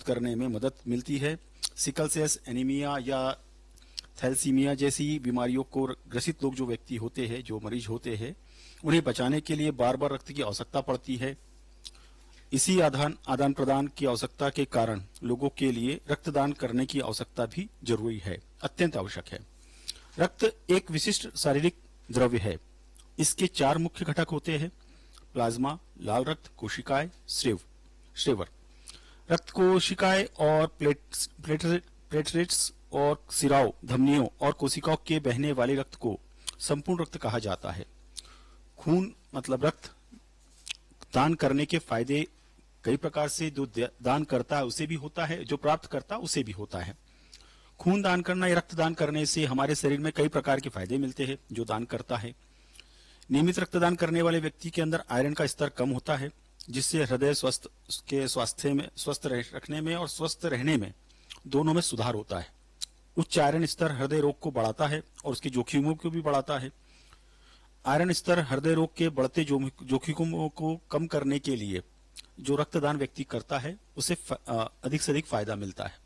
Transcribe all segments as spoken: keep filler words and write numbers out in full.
प्राप्त करने में मदद मिलती है। सिकल सेल्स एनीमिया या थैलेसीमिया जैसी बीमारियों को ग्रसित लोग जो व्यक्ति होते हैं, जो मरीज होते हैं, उन्हें बचाने के लिए बार बार रक्त की आवश्यकता पड़ती है। इसी आदान आदान प्रदान की आवश्यकता के कारण लोगों के लिए रक्तदान करने की आवश्यकता भी जरूरी है, अत्यंत आवश्यक है। रक्त एक विशिष्ट शारीरिक द्रव्य है। इसके चार मुख्य घटक होते हैं: प्लाज्मा, लाल रक्त, कोशिकाएं, स्रेव स्रेवर। रक्त कोशिकाएं और प्लेट्स प्लेटलेट प्लेटलेट्स और सिराओं, धमनियों और कोशिकाओं के बहने वाले रक्त को संपूर्ण रक्त कहा जाता है। खून मतलब रक्त दान करने के फायदे कई प्रकार से, जो दान करता है उसे भी होता है, जो प्राप्त करता है उसे भी होता है। खून दान करना या रक्तदान करने से हमारे शरीर में कई प्रकार के फायदे मिलते हैं जो दान करता है। नियमित रक्तदान करने वाले व्यक्ति के अंदर आयरन का स्तर कम होता है, जिससे हृदय स्वस्थ के स्वास्थ्य में स्वस्थ रखने में और स्वस्थ रहने में दोनों में सुधार होता है। उच्च आयरन स्तर हृदय रोग को बढ़ाता है और उसके जोखिमों को भी बढ़ाता है। आयरन स्तर हृदय रोग के बढ़ते जोखिमों को कम करने के लिए जो रक्तदान व्यक्ति करता है उसे अधिक से अधिक फायदा मिलता है।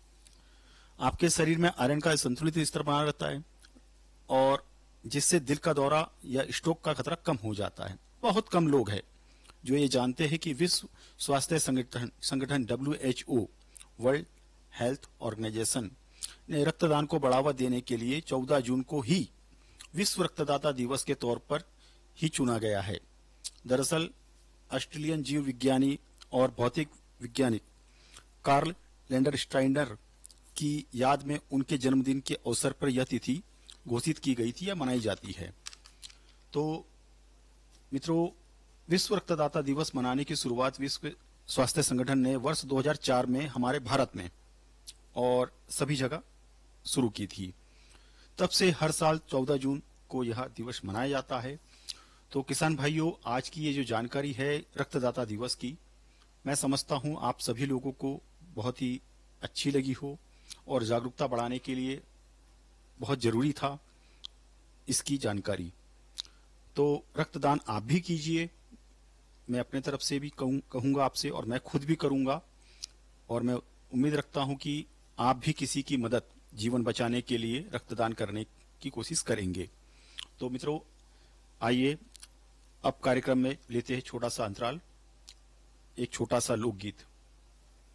आपके शरीर में आयरन का संतुलित स्तर बना रहता है और जिससे दिल का दौरा या स्ट्रोक का खतरा कम हो जाता है। बहुत कम लोग हैं जो ये जानते हैं कि विश्व स्वास्थ्य संगठन संगठन W H O, world health organisation ने रक्तदान को बढ़ावा देने के लिए चौदह जून को ही विश्व रक्तदाता दिवस के तौर पर ही चुना गया है। दरअसल ऑस्ट्रेलियन जीव विज्ञानी और भौतिक वैज्ञानिक कार्ल लैंडरस्टाइनर की याद में उनके जन्मदिन के अवसर पर यह तिथि घोषित की गई थी या मनाई जाती है। तो मित्रों, विश्व रक्तदाता दिवस मनाने की शुरुआत विश्व स्वास्थ्य संगठन ने वर्ष दो हज़ार चार में हमारे भारत में और सभी जगह शुरू की थी। तब से हर साल चौदह जून को यह दिवस मनाया जाता है। तो किसान भाइयों, आज की ये जो जानकारी है रक्तदाता दिवस की, मैं समझता हूं आप सभी लोगों को बहुत ही अच्छी लगी हो और जागरूकता बढ़ाने के लिए बहुत जरूरी था इसकी जानकारी। तो रक्तदान आप भी कीजिए, मैं अपने तरफ से भी कहूँ कहूँगा आपसे, और मैं खुद भी करूँगा, और मैं उम्मीद रखता हूँ कि आप भी किसी की मदद, जीवन बचाने के लिए रक्तदान करने की कोशिश करेंगे। तो मित्रों, आइए अब कार्यक्रम में लेते हैं छोटा सा अंतराल, एक छोटा सा लोकगीत।